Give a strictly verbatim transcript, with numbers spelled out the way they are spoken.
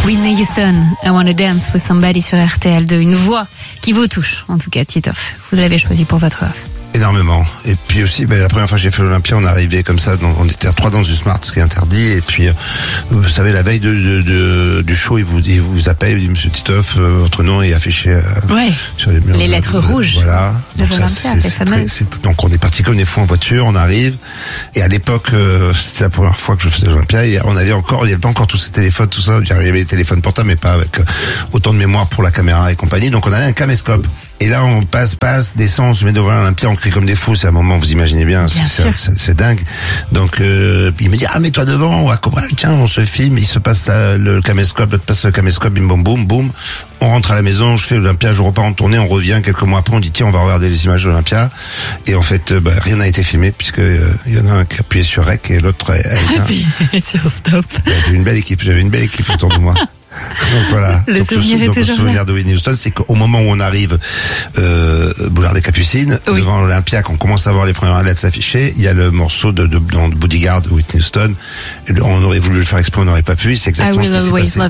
Whitney Houston, I Wanna Dance with Somebody sur R T L deux. Une voix qui vous touche, en tout cas, Titoff. Vous l'avez choisi pour votre œuvre. Énormément. Et puis aussi, ben, la première fois que j'ai fait l'Olympia, on arrivait comme ça, dans, on était à trois dans du Smart, ce qui est interdit. Et puis, euh, vous savez, la veille de, de, de, du show, il vous, il vous appelle, il dit, Monsieur Titoff, euh, votre nom est affiché euh, ouais. sur les murs. Les lettres de, rouges. Voilà. De donc l'Olympia, ça, c'est, c'est très, c'est, donc on est parti comme des fous en voiture, on arrive. Et à l'époque, euh, c'était la première fois que je faisais l'Olympia. Et on avait encore, il n'y avait pas encore tous ces téléphones, tout ça. Il y avait les téléphones portables, mais pas avec euh, autant de mémoire pour la caméra et compagnie. Donc on avait un caméscope. Et là, on passe, passe, descend, on se met devant l'Olympia, on crie comme des fous. C'est un moment, vous imaginez bien, bien c'est, c'est, c'est dingue. Donc, euh, il me dit, ah, mets-toi devant, on va, tiens, on se filme, il se passe la, le caméscope, l'autre passe le caméscope, bim, boum, boum, boum. On rentre à la maison, je fais l'Olympia, je repars en tournée, on revient quelques mois après, on dit, tiens, on va regarder les images de l'Olympia. Et en fait, bah, rien n'a été filmé, puisque euh, il y en a un qui a appuyé sur Rec et l'autre a, a appuyé sur Stop. J'avais une belle équipe, j'avais une belle équipe autour de moi. Donc voilà. Le donc, souvenir, le, est donc, le souvenir de Whitney Houston, c'est qu'au moment où on arrive euh, boulevard des Capucines, oui. devant l'Olympia, qu'on commence à voir les premières lettres s'afficher, il y a le morceau de, de, de Bodyguard de Whitney Houston. On aurait voulu le faire exprès, on n'aurait pas pu. C'est exactement I ce qui s'est passé.